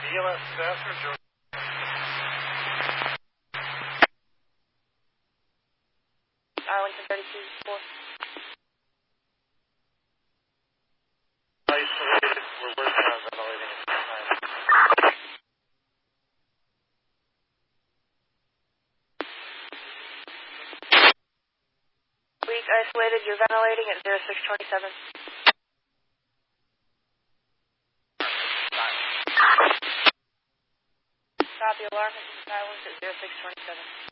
ELS disaster, Joe. Arlington 32-4. Isolated. We're working on ventilating at this time. Weak isolated, you're ventilating at 0627. Copy, alarm is silence at 0627.